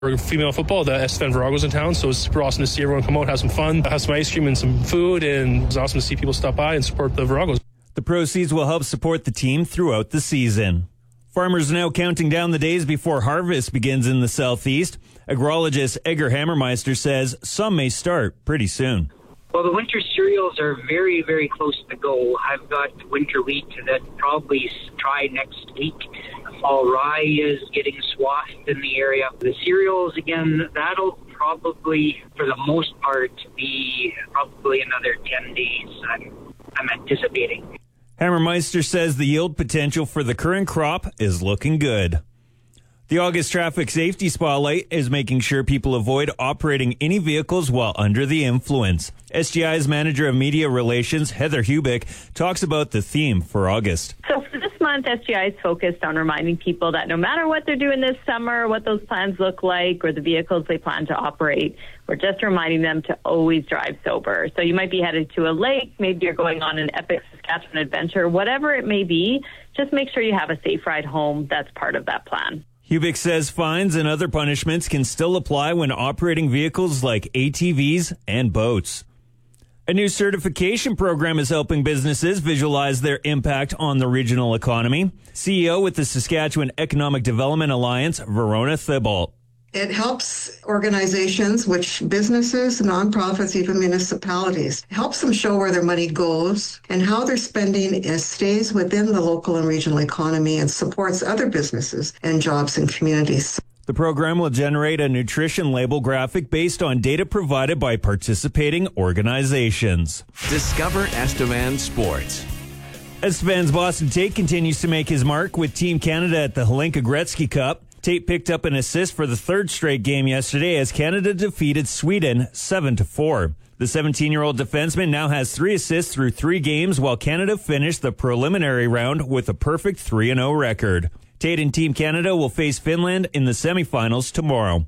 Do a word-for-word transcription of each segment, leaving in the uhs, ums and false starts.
For female football, the Estevan Virago's in town, so it's super awesome to see everyone come out, have some fun, have some ice cream and some food, and it's awesome to see people stop by and support the Viragos. The proceeds will help support the team throughout the season. Farmers are now counting down the days before harvest begins in the southeast. Agrologist Edgar Hammermeister says some may start pretty soon. Well, the winter cereals are very, very close to go. I've got winter wheat that probably try next week. Fall rye is getting swathed in the area. The cereals, again, that'll probably, for the most part, be probably another ten days, I'm, I'm anticipating. Hammermeister says the yield potential for the current crop is looking good. The August Traffic Safety Spotlight is making sure people avoid operating any vehicles while under the influence. S G I's Manager of Media Relations, Heather Hubick, talks about the theme for August. So for this month, S G I is focused on reminding people that no matter what they're doing this summer, what those plans look like, or the vehicles they plan to operate, we're just reminding them to always drive sober. So you might be headed to a lake, maybe you're going on an epic Saskatchewan adventure, whatever it may be, just make sure you have a safe ride home. That's part of that plan. Hubick says fines and other punishments can still apply when operating vehicles like A T Vs and boats. A new certification program is helping businesses visualize their impact on the regional economy. C E O with the Saskatchewan Economic Development Alliance, Verona Thibault. It helps organizations, which businesses, nonprofits, even municipalities, it helps them show where their money goes and how their spending is, stays within the local and regional economy and supports other businesses and jobs and communities. The program will generate a nutrition label graphic based on data provided by participating organizations. Discover Estevan Sports. Estevan's Boston Tate continues to make his mark with Team Canada at the Hlinka Gretzky Cup. Tate picked up an assist for the third straight game yesterday as Canada defeated Sweden seven to four. The seventeen-year-old defenseman now has three assists through three games, while Canada finished the preliminary round with a perfect three and oh record. Tate and Team Canada will face Finland in the semifinals tomorrow.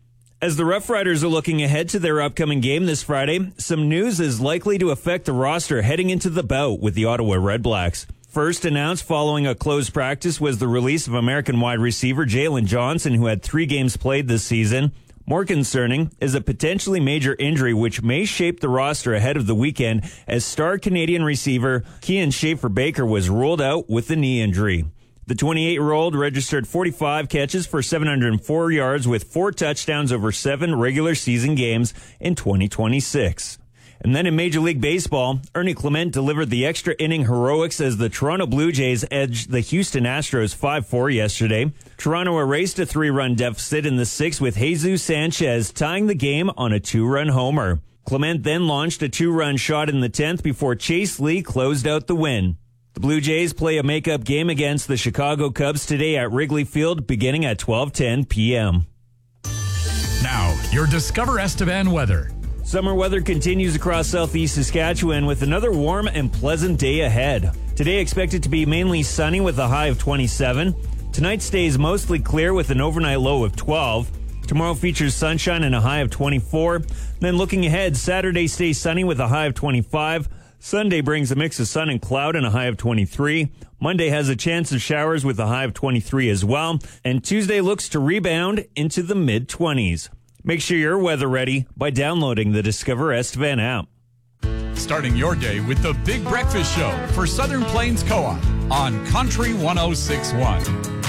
As the Rough Riders are looking ahead to their upcoming game this Friday, some news is likely to affect the roster heading into the bout with the Ottawa Redblacks. First announced following a closed practice was the release of American wide receiver Jalen Johnson, who had three games played this season. More concerning is a potentially major injury which may shape the roster ahead of the weekend, as star Canadian receiver Kian Schaefer-Baker was ruled out with a knee injury. The twenty-eight-year-old registered forty-five catches for seven hundred four yards with four touchdowns over seven regular season games in twenty twenty-six. And then in Major League Baseball, Ernie Clement delivered the extra inning heroics as the Toronto Blue Jays edged the Houston Astros five four yesterday. Toronto erased a three-run deficit in the sixth with Jesus Sanchez tying the game on a two-run homer. Clement then launched a two-run shot in the tenth before Chase Lee closed out the win. The Blue Jays play a makeup game against the Chicago Cubs today at Wrigley Field beginning at twelve ten p.m. Now, your Discover Estevan weather. Summer weather continues across southeast Saskatchewan with another warm and pleasant day ahead. Today expected to be mainly sunny with a high of twenty-seven. Tonight stays mostly clear with an overnight low of twelve. Tomorrow features sunshine and a high of twenty-four. Then looking ahead, Saturday stays sunny with a high of twenty-five. Sunday brings a mix of sun and cloud and a high of twenty-three. Monday has a chance of showers with a high of twenty-three as well. And Tuesday looks to rebound into the mid-twenties. Make sure you're weather ready by downloading the Discover Estevan app. Starting your day with the Big Breakfast Show for Southern Plains Co-op on Country one oh six point one.